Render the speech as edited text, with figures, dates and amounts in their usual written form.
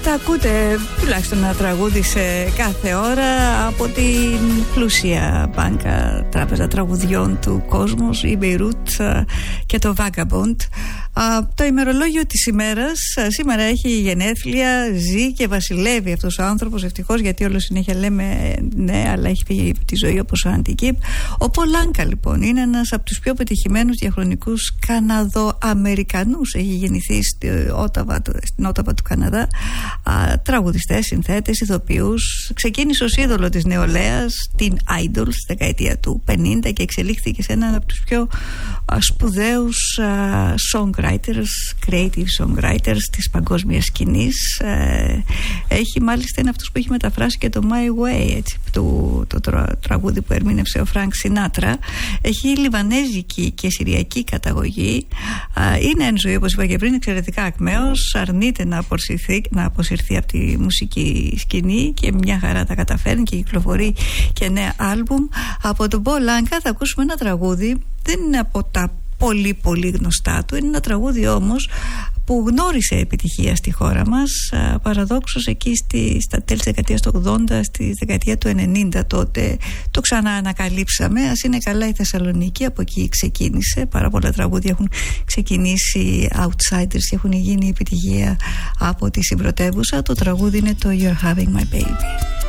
Θα ακούτε τουλάχιστον ένα τραγούδι σε κάθε ώρα από την πλούσια μπάνκα τράπεζα τραγουδιών του κόσμου, η Beirut και το Vagabond. Το ημερολόγιο της ημέρας σήμερα έχει γενέθλια, ζει και βασιλεύει αυτός ο άνθρωπος, ευτυχώς, γιατί όλο συνέχεια λέμε ναι, αλλά έχει φύγει τη ζωή όπως ο Αντικίπ. Ο Πολ Άνκα λοιπόν είναι ένας από τους πιο πετυχημένους διαχρονικούς Καναδοαμερικανούς. Έχει γεννηθεί στην Όταβα του Καναδά. Τραγουδιστές, συνθέτες, ηθοποιούς. Ξεκίνησε ως είδωλο της νεολαίας, την Idol, στη δεκαετία του 50 και εξελίχθηκε σε έναν από τους πιο σπουδαίους songwriters, creative songwriters της παγκόσμιας σκηνής. Έχει μάλιστα, είναι αυτός που έχει μεταφράσει και το My Way, έτσι, το τραγούδι που ερμήνευσε ο Φρανκ Σινάτρα. Έχει λιβανέζικη και συριακή καταγωγή. Είναι εν ζωή, όπως είπα και πριν, εξαιρετικά ακμαίος. Αρνείται να αποσυρθεί από τη μουσική σκηνή και μια χαρά τα καταφέρνει και κυκλοφορεί και νέα άλμπουμ. Από τον Πολ Άνκα θα ακούσουμε ένα τραγούδι, δεν είναι από τα πολύ γνωστά του, είναι ένα τραγούδι όμως που γνώρισε επιτυχία στη χώρα μας, παραδόξως εκεί στα τέλη της δεκαετίας του 80, στη δεκαετία του 90 τότε το ξανά ανακαλύψαμε. Ας είναι καλά η Θεσσαλονίκη, από εκεί ξεκίνησε. Πάρα πολλά τραγούδια έχουν ξεκινήσει outsiders και έχουν γίνει επιτυχία από τη συμπρωτεύουσα. Το τραγούδι είναι το You're Having My Baby.